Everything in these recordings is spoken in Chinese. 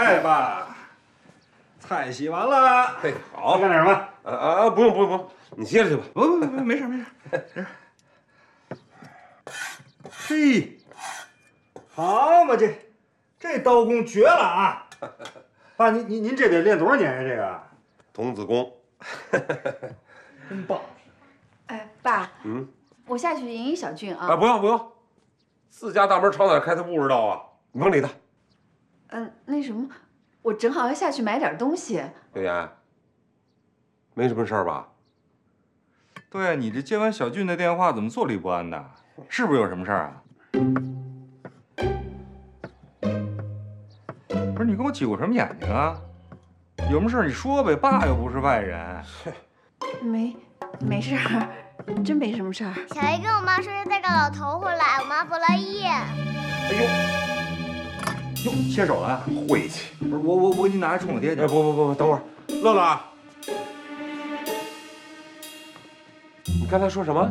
来吧，菜洗完了。 嘿，好， 干点什么？ 不用，你歇着去吧。 不，没事。嘿，好嘛，这刀工绝了啊！爸，您这得练多少年呀？这个童子功， 真棒。 哎，爸，我下去迎迎小俊啊。 不用，自家大门朝哪开他不知道啊，你甭理他。 那什么，我正好要下去买点东西。 刘岩，没什么事儿吧？ 对啊，你这接完小俊的电话怎么坐立不安的？是不是有什么事儿啊？不是你跟我挤过什么眼睛啊？有什么事儿你说呗，爸又不是外人。 没事儿，真没什么事儿。 小姨跟我妈说要带个老头回来，我妈不乐意。 哎呦，牵手了？ 晦气！ 不是我给你拿来冲我爹去。 不，等会儿，乐乐，你刚才说什么？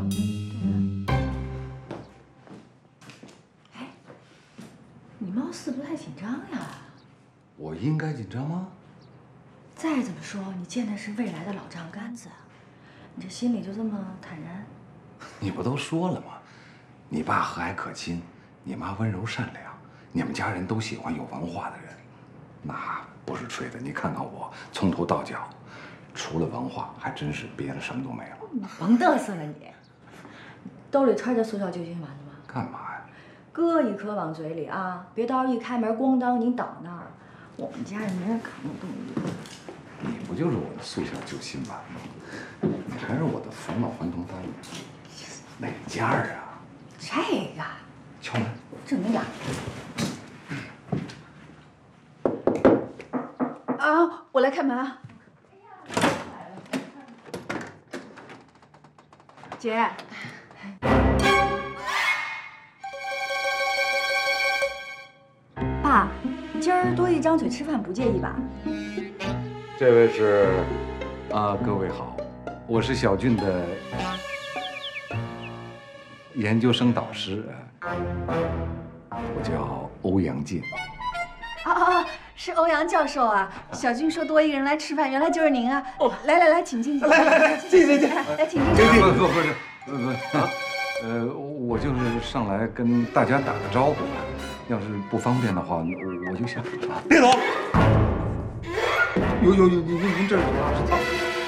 你貌似不太紧张呀。 我应该紧张吗？ 再怎么说，你见的是未来的老丈杆子，你这心里就这么坦然？ 你不都说了吗？你爸和蔼可亲，你妈温柔善良，你们家人都喜欢有文化的人。那不是吹的，你看看我，从头到脚，除了文化，还真是别的什么都没了。 甭嘚瑟了你，兜里揣着速效救心丸呢吗？ 干嘛呀？ 搁一颗往嘴里啊，别到时候一开门，咣当你倒那儿。我们家人没人看得动你。 你不就是我的速效救心丸吗？你还是我的返老还童丹。哪家啊？ 这个敲门。 正没俩。 啊，我来开门啊。姐。 爸，今儿多一张嘴吃饭不介意吧？ 这位是，各位好，我是小俊的研究生导师，我叫欧阳进。 是欧阳教授啊！小俊说多一个人来吃饭，原来就是您啊！来，请进，来，进，来，请进。 我就是上来跟大家打个招呼吧，要是不方便的话，我就下去了。 别走！ 您这是操！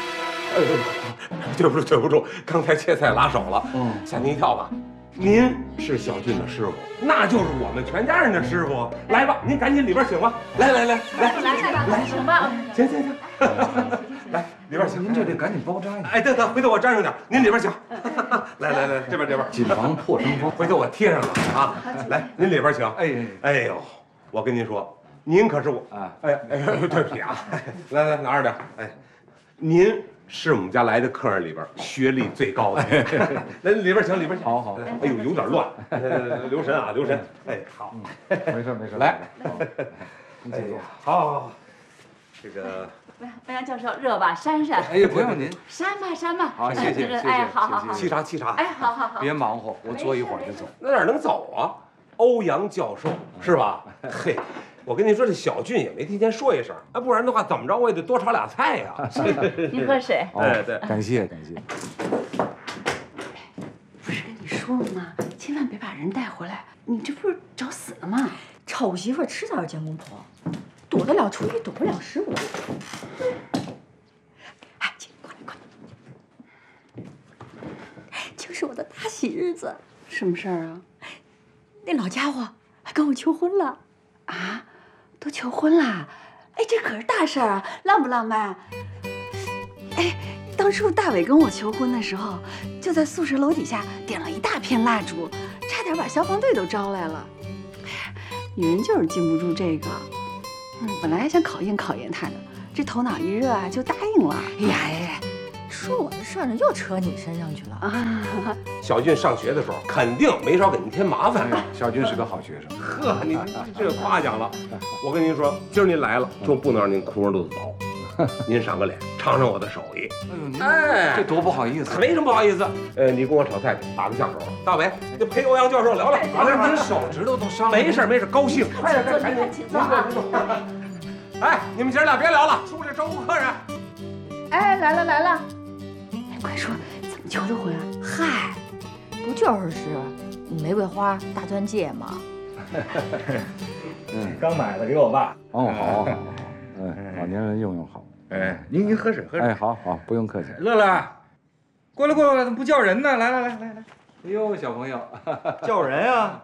对不住，刚才切菜拉手了，吓您一跳吧。您是小俊的师傅，那就是我们全家人的师傅。来吧，您赶紧里边请吧。来， 请吧。 行，来里边请。 您这得赶紧包扎呀！ 哎，对，回头我粘上点，您里边请。来，这边。 谨防破伤风， 回头我贴上了啊。来，您里边请。哎呦，我跟您说，您可是我对不起啊。来，拿着点。哎，您是我们家来的客人里边学历最高的。来，里边请。 好。 哎呦，有点乱，留神啊，留神。哎，好， 没事。来，您哎呀， 请坐。 好，这个。 欧阳教授，热吧，扇。 哎呀，不用您。 扇吧。 好，谢谢。 哎，好。 沏茶。 哎，好。 别忙活，我坐一会儿就走。 那哪能走啊？欧阳教授是吧？嘿。我跟你说，这小俊也没提前说一声，不然的话，怎么着我也得多炒俩菜呀。 您喝水。 哎，对， 感谢。 不是跟你说了吗？千万别把人带回来，你这不是找死了吗？ 丑媳妇迟早是见公婆，躲得了厨艺，躲不了师傅。哎，姐，过来。就是我的大喜日子。 什么事儿啊？ 那老家伙还跟我求婚了。 啊？都求婚啦？哎，这可是大事儿啊，浪不浪漫？哎，当初大伟跟我求婚的时候，就在宿舍楼底下点了一大片蜡烛，差点把消防队都招来了。哎呀，女人就是禁不住这个。本来还想考验考验他的，这头脑一热啊，就答应了。 哎呀，说我的事儿呢，又扯你身上去了啊！ 小俊上学的时候肯定没少给您添麻烦。 小俊是个好学生。 呵，你这夸奖了。我跟您说，今儿您来了，就不能让您哭着肚子走。您赏个脸，尝尝我的手艺。 哎，这多不好意思。 没什么不好意思。你跟我炒菜打个下手。大伟，就陪欧阳教授聊聊。 您手指头都伤了。 没事，高兴。 快点，赶紧请坐啊！ 哎，你们姐儿俩别聊了，出来招呼客人。 哎，来了来了。哎，快说，怎么求的婚啊？ 嗨，不就是玫瑰花大钻戒吗？ 刚买的，给我爸。 哦，好，老年人用好。 哎，您喝水喝水。 哎，好，不用客气。 乐乐，过来，怎么不叫人呢？来。 哎呦，小朋友， 叫人啊！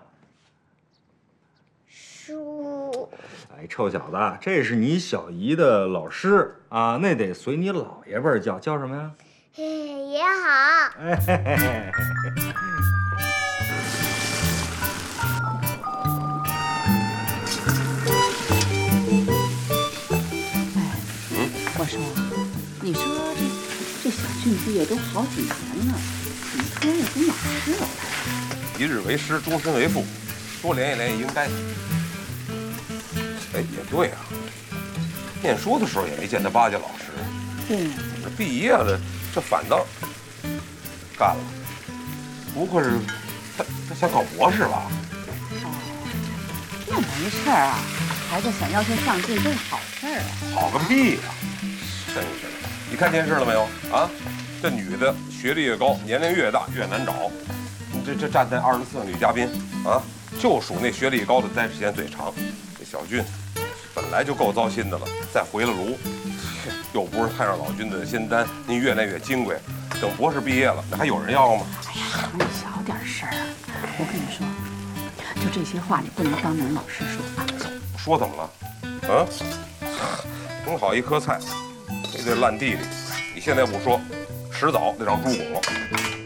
叔， 哎，臭小子，这是你小姨的老师啊，那得随你姥爷辈儿叫，叫什么呀？ 嘿嘿，也好。 哎嘿嘿嘿。 我说，你说这小俊毕业都好几年了，怎么突然又从老师了？ 一日为师，终身为父，多联系联系应该。哎，也对啊，念书的时候也没见他巴结老师，这毕业了，这反倒干了。不会是他想考博士吧？ 那没事儿啊，孩子想要求上进都是好事儿啊。 好个屁呀！真是的，你看电视了没有啊？这女的学历越高，年龄越大越难找。你这站在24女嘉宾啊，就属那学历高的待时间最长。这小俊本来就够糟心的了，再回了炉，又不是太上老君的仙丹，您越来越金贵。等博士毕业了，那还有人要吗？ 哎呀，你小点声啊！我跟你说，就这些话你不能当面老师说啊。 说怎么了？啊？挺好一颗菜，非得烂地里。你现在不说，迟早得让猪拱了。